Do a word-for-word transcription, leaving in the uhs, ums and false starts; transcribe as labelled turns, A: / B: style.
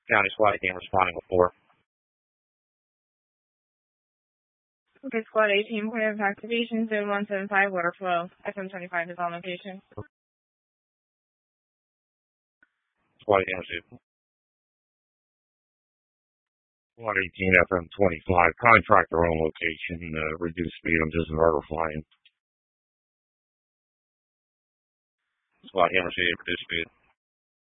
A: County SWAT team responding with four.
B: Okay, Squad eighteen, point of activation, zone one seven five, water flow. F M twenty-five is on location.
A: SWAT eighteen received. SWAT eighteen, F M twenty-five, contractor on location, uh, reduced speed, I'm just verifying. SWAT eighteen received, reduced speed.